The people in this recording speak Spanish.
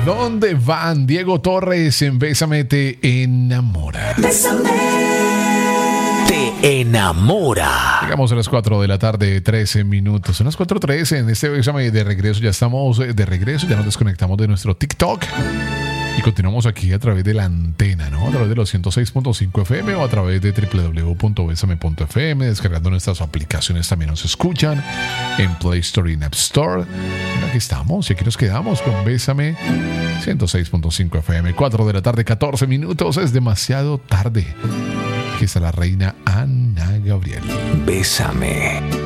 ¿Dónde van? Diego Torres en Bésame te enamora. Bésame te enamora. Llegamos a las 4 de la tarde, 13 minutos. Son las 4:13 en este Bésame de regreso. Ya estamos de regreso, ya nos desconectamos de nuestro TikTok. Y continuamos aquí a través de la antena, ¿no? A través de los 106.5 FM o a través de www.besame.fm. Descargando nuestras aplicaciones también nos escuchan en Play Store y en App Store. Bueno, aquí estamos y aquí nos quedamos con Bésame 106.5 FM. 4 de la tarde, 14 minutos. Es demasiado tarde. Aquí está la reina Ana Gabriel. Bésame